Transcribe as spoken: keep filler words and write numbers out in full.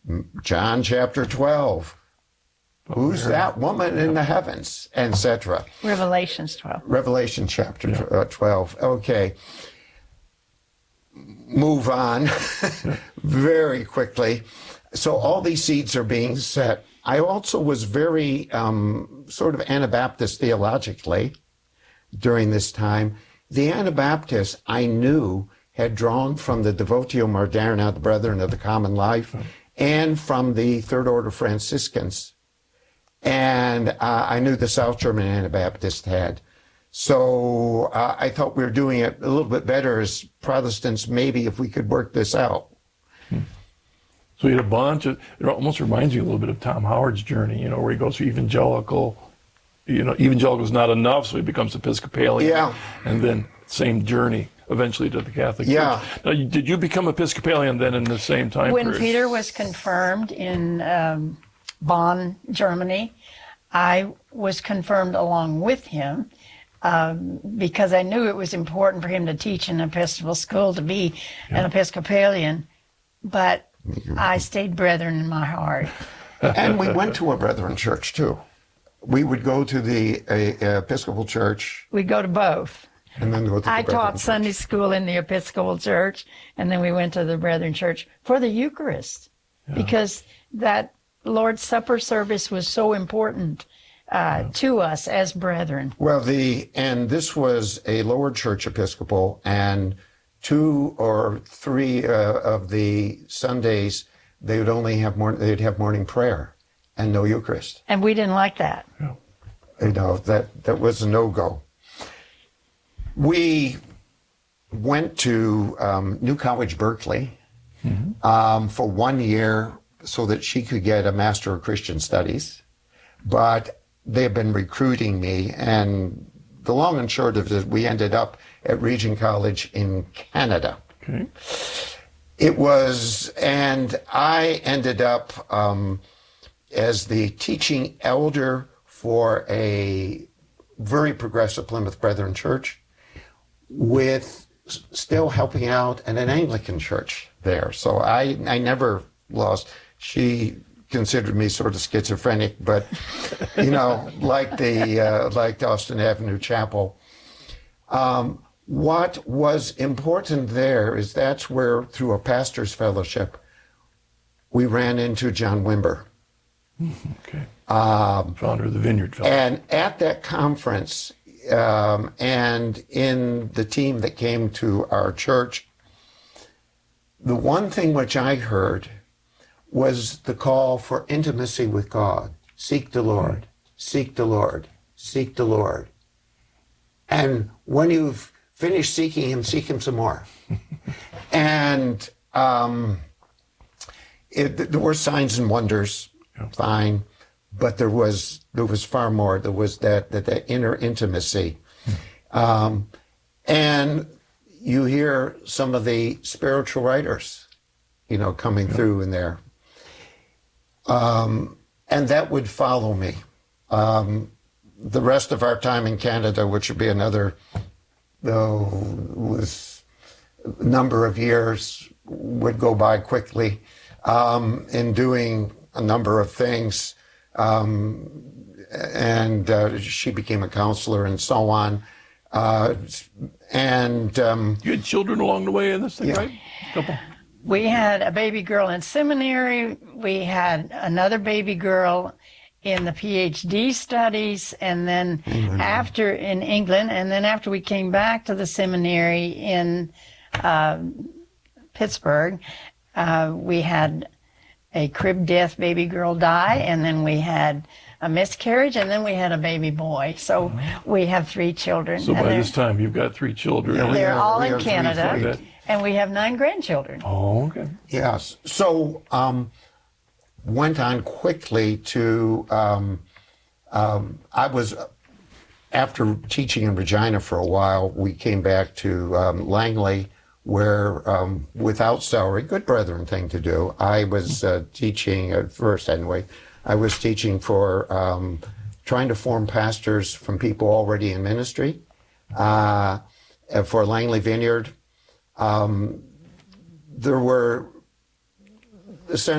John chapter twelve. Who's that woman in the heavens, et cetera. Revelations twelve. Revelation chapter yeah. twelve. Okay. Move on very quickly. So all these seeds are being set. I also was very um, sort of Anabaptist theologically during this time. The Anabaptists I knew had drawn from the Devotio Moderna, the Brethren of the Common Life, and from the Third Order Franciscans. And uh, I knew the South German Anabaptists had. So uh, I thought we were doing it a little bit better as Protestants, maybe if we could work this out. Hmm. So you had a bunch of, it almost reminds you a little bit of Tom Howard's journey, you know, where he goes through evangelical, you know, evangelical is not enough, so he becomes Episcopalian. Yeah. And then same journey eventually to the Catholic yeah. Church. Now, did you become Episcopalian then in the same time when period? Peter was confirmed in um, Bonn, Germany, I was confirmed along with him. Um, because I knew it was important for him to teach in an Episcopal school, to be yeah. an Episcopalian, but I stayed Brethren in my heart. And we went to a Brethren church, too. We would go to the uh, Episcopal church. We'd go to both. And then go to the I Brethren taught church. Sunday school in the Episcopal church, and then we went to the Brethren church for the Eucharist, yeah. because that Lord's Supper service was so important. Uh, yeah. to us as brethren. Well, the and this was a lower church Episcopal, and two or three uh, of the Sundays they would only have more. They'd have morning prayer and no Eucharist. And we didn't like that. Yeah. You know, that that was a no-go. We went to um, New College, Berkeley, mm-hmm. um, for one year so that she could get a Master of Christian Studies, but they've been recruiting me, and the long and short of it, we ended up at Regent College in Canada. Okay. It was, and I ended up um, as the teaching elder for a very progressive Plymouth Brethren church, with still helping out at an Anglican church there. So I, I never lost. She considered me sort of schizophrenic, but you know, like the uh, like the Austin Avenue Chapel. Um, what was important there is that's where, through a pastor's fellowship, we ran into John Wimber. Okay. Um, Founder of the Vineyard Fellowship. And at that conference, um, and in the team that came to our church, the one thing which I heard was the call for intimacy with God. Seek the Lord, seek the Lord, seek the Lord. And when you've finished seeking him, seek him some more. And um, it, there were signs and wonders, yeah. fine, but there was there was far more. There was that that, that inner intimacy. Um, and you hear some of the spiritual writers, you know, coming yeah. through in there. Um, and that would follow me. Um, the rest of our time in Canada, which would be another, though, was a number of years, would go by quickly, um, in doing a number of things. Um, and uh, she became a counselor and so on. Uh, and um, you had children along the way in this thing, yeah. right? A couple. We had a baby girl in seminary. We had another baby girl in the PhD studies, and then mm-hmm. after in England, and then after we came back to the seminary in uh, Pittsburgh, uh, we had a crib death baby girl die, and then we had a miscarriage, and then we had a baby boy. So mm-hmm. we have three children. So by this time, you've got three children. Yeah, they're have, all in Canada. And we have nine grandchildren. Oh, okay. Yes. So um, went on quickly to, um, um, I was, after teaching in Regina for a while, we came back to um, Langley, where um, without salary, good brethren thing to do. I was uh, teaching, at first anyway, I was teaching for um, trying to form pastors from people already in ministry uh, for Langley Vineyard. Um, there were essentially